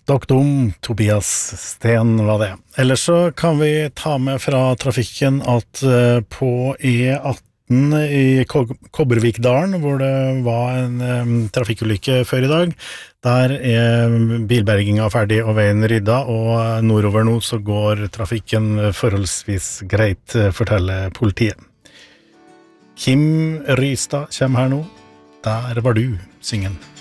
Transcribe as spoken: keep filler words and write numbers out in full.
Stockdom, Tobias Sten var det. Ellers så kan vi ta med fra trafikken at uh, på E atten i Ko- Kobbervikdalen, hvor det var en um, trafikkulykke før i dag, der er bilberginga ferdig og veien rydda, og nordover nå så går trafikken forholdsvis greit, forteller politiet. Kim Rystad kommer her nå. Der var du, syngen.